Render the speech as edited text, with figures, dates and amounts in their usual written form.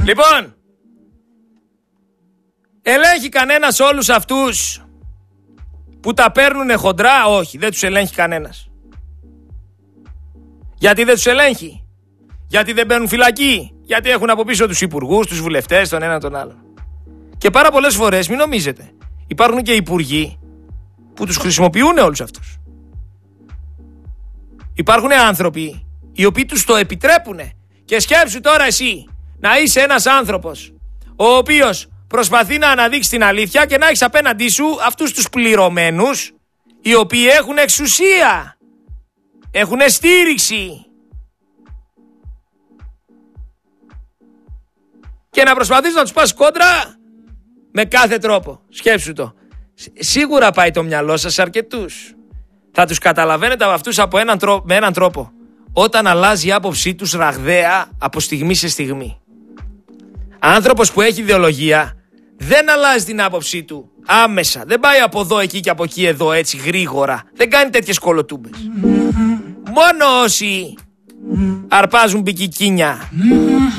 Λοιπόν, ελέγχει κανένας όλους αυτούς που τα παίρνουνε χοντρά? Όχι, δεν τους ελέγχει κανένας. Γιατί δεν τους ελέγχει? Γιατί δεν μπαίνουν φυλακή? Γιατί έχουν από πίσω τους υπουργούς, τους βουλευτές, τον ένα τον άλλο. Και πάρα πολλές φορές, μην νομίζετε, υπάρχουν και υπουργοί που τους χρησιμοποιούν όλους αυτούς. Υπάρχουν άνθρωποι οι οποίοι τους το επιτρέπουν. Και σκέψου τώρα εσύ να είσαι ένας άνθρωπος ο οποίος προσπαθεί να αναδείξει την αλήθεια και να έχεις απέναντί σου αυτούς τους πληρωμένους οι οποίοι έχουν εξουσία, έχουν στήριξη. Και να προσπαθείς να τους πας κόντρα με κάθε τρόπο. Σκέψου το. Σίγουρα πάει το μυαλό σας σε αρκετούς. Θα τους καταλαβαίνετε από αυτούς με έναν τρόπο. Όταν αλλάζει η άποψή τους ραγδαία από στιγμή σε στιγμή. Άνθρωπος που έχει ιδεολογία δεν αλλάζει την άποψή του άμεσα. Δεν πάει από εδώ εκεί και από εκεί εδώ έτσι γρήγορα. Δεν κάνει τέτοιες κολοτούμπες. Μόνο όσοι αρπάζουν πικικίνια